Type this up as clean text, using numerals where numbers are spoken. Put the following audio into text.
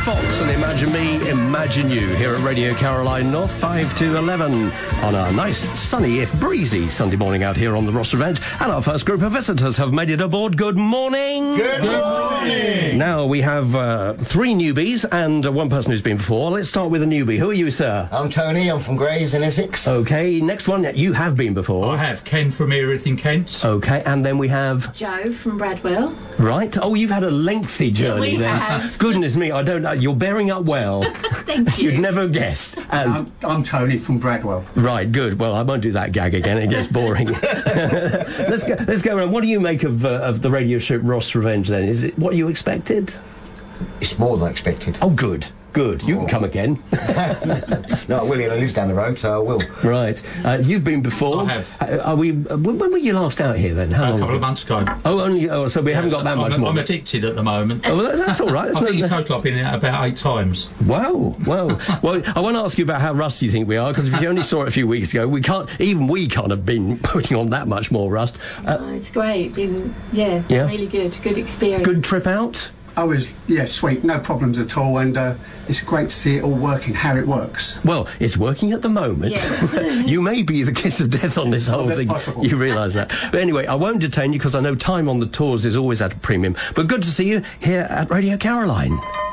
Fox and Imagine Me, Imagine You here at Radio Caroline North, 5 to 11 on a nice, sunny, if breezy, Sunday morning out here on the Ross Revenge. And our first group of visitors have made it aboard. Good morning. Good morning. Now we have 3 newbies and one person who's been before. Let's start with a newbie. Who are you, sir? I'm Tony. I'm from Grays in Essex. Okay, next one. You have been before. I have. Ken from Erith in Kent. Okay, and then we have... Jo from Bradwell. Right. Oh, you've had a lengthy journey We there. have. Goodness me, I don't know. You're bearing up well. Thank you. You'd never guessed. And I'm Tony from Bradwell. right, good. Well, I won't do that gag again. It gets boring. Let's go around. What do you make of the radio show Ross Revenge then? Is it what you expected? It's more than I expected. Oh, good. Good. You can come again. No, I will. I live down the road, so I will. Right. You've been before. I have. Are we? When were you last out here then? How A long? couple of months ago. Oh, only. Oh, so we haven't got that much more. I'm addicted at the moment. Oh, well, that's all right. That's I think in no- total I've been in it about 8 times. Wow. Well, I won't ask you about how rusty you think we are, because if you only saw it a few weeks ago, we can't have been putting on that much more rust. Oh, it's great. Been, yeah, really good. Good experience. Good trip out? I was, sweet, no problems at all, and it's great to see it all working, how it works. Well, it's working at the moment. Yes. You may be the kiss of death on this whole that's thing. possible. You realise that. But anyway, I won't detain you because I know time on the tours is always at a premium. But good to see you here at Radio Caroline.